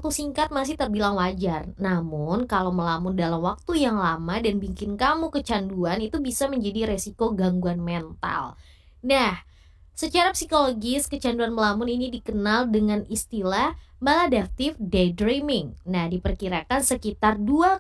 waktu singkat masih terbilang wajar. Namun, kalau melamun dalam waktu yang lama dan bikin kamu kecanduan, itu bisa menjadi resiko gangguan mental. Nah, secara psikologis, kecanduan melamun ini dikenal dengan istilah maladaptive daydreaming. Nah, diperkirakan sekitar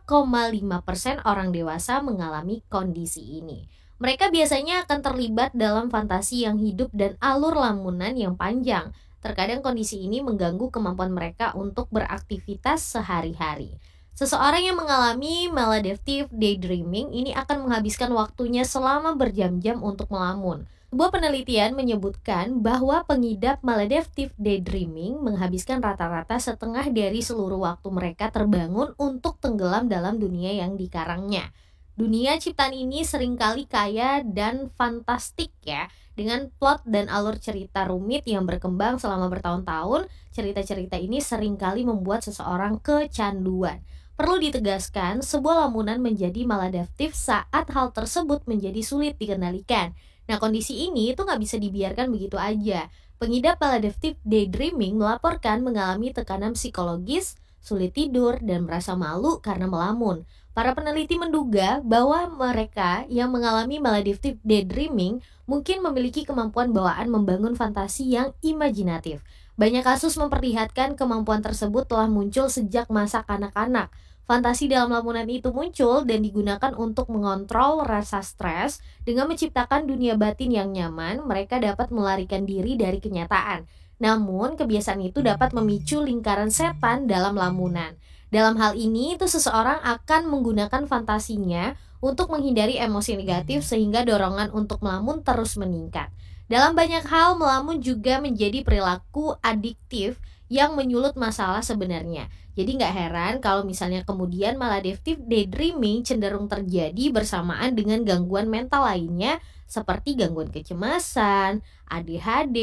2,5% orang dewasa mengalami kondisi ini. Mereka biasanya akan terlibat dalam fantasi yang hidup dan alur lamunan yang panjang. Terkadang kondisi ini mengganggu kemampuan mereka untuk beraktivitas sehari-hari. Seseorang yang mengalami maladaptive daydreaming ini akan menghabiskan waktunya selama berjam-jam untuk melamun. Sebuah penelitian menyebutkan bahwa pengidap maladaptive daydreaming menghabiskan rata-rata setengah dari seluruh waktu mereka terbangun untuk tenggelam dalam dunia yang dikarangnya. Dunia ciptaan ini seringkali kaya dan fantastik ya, dengan plot dan alur cerita rumit yang berkembang selama bertahun-tahun. Cerita-cerita ini seringkali membuat seseorang kecanduan. Perlu ditegaskan, sebuah lamunan menjadi maladaptif saat hal tersebut menjadi sulit dikendalikan. Nah, kondisi ini itu nggak bisa dibiarkan begitu aja. Pengidap maladaptive daydreaming melaporkan mengalami tekanan psikologis, sulit tidur, dan merasa malu karena melamun. Para peneliti menduga bahwa mereka yang mengalami maladaptive daydreaming mungkin memiliki kemampuan bawaan membangun fantasi yang imajinatif. Banyak kasus memperlihatkan kemampuan tersebut telah muncul sejak masa kanak-kanak. Fantasi dalam lamunan itu muncul dan digunakan untuk mengontrol rasa stres. Dengan menciptakan dunia batin yang nyaman, mereka dapat melarikan diri dari kenyataan. Namun, kebiasaan itu dapat memicu lingkaran setan dalam lamunan. Dalam hal ini, itu seseorang akan menggunakan fantasinya untuk menghindari emosi negatif sehingga dorongan untuk melamun terus meningkat. Dalam banyak hal, melamun juga menjadi perilaku adiktif yang menyulut masalah sebenarnya. Jadi nggak heran kalau misalnya kemudian maladaptive daydreaming cenderung terjadi bersamaan dengan gangguan mental lainnya seperti gangguan kecemasan, ADHD,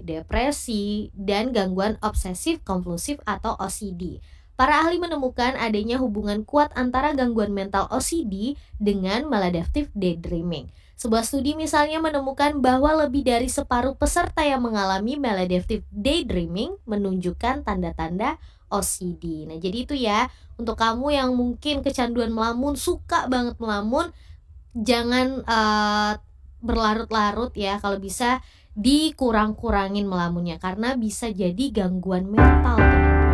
depresi, dan gangguan obsesif kompulsif atau OCD. Para ahli menemukan adanya hubungan kuat antara gangguan mental OCD dengan maladaptive daydreaming. Sebuah studi misalnya menemukan bahwa lebih dari separuh peserta yang mengalami maladaptive daydreaming menunjukkan tanda-tanda OCD. Nah, jadi itu ya, untuk kamu yang mungkin kecanduan melamun, suka banget melamun, jangan berlarut-larut ya. Kalau bisa dikurang-kurangin melamunnya karena bisa jadi gangguan mental.